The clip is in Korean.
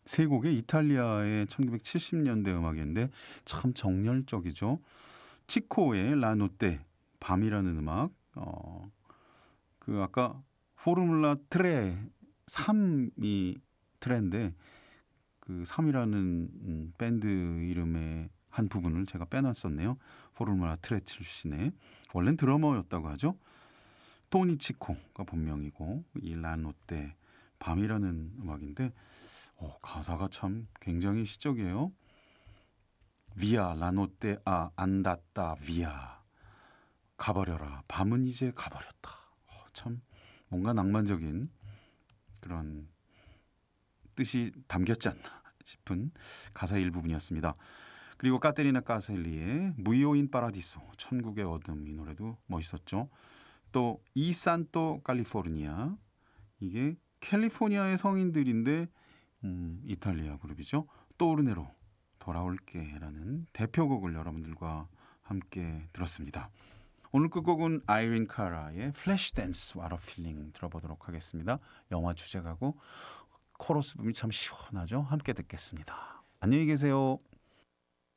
세 곡의 이탈리아의 1970년대 음악인데 참 정열적이죠. 치코의 라노떼 밤이라는 음악. 그 아까 포르물라 트레 3이 트레인데 그 3이라는 밴드 이름의 한 부분을 제가 빼놨었네요. 포르물라 트레 출신의 원래는 드러머였다고 하죠. 토니 치코가 본명이고 이 라노떼 밤이라는 음악인데 가사가 참 굉장히 시적이에요. 비아 라노떼 안다따 비아 가버려라 밤은 이제 가버렸다. 참 뭔가 낭만적인 그런 뜻이 담겼지 않나 싶은 가사 일부분이었습니다. 그리고 카테리나 카셀리의 무이오인 파라디소 천국의 어둠 이 노래도 멋있었죠. 또 이 산토 칼리포르니아 이게 캘리포니아의 성인들인데 이탈리아 그룹이죠. 또르네로 돌아올게라는 대표곡을 여러분들과 함께 들었습니다. 오늘 끝곡은 아이린 카라의 플래시 댄스 What a Feeling 들어보도록 하겠습니다. 영화 주제가고 코러스 부분이 참 시원하죠. 함께 듣겠습니다. 안녕히 계세요.